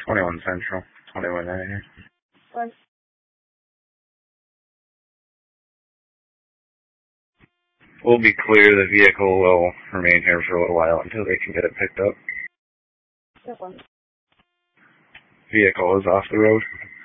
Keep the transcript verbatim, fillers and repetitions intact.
twenty-one Central, twenty-one Avenue. What? We'll be clear. The vehicle will remain here for a little while until they can get it picked up. Good one. Vehicle is off the road.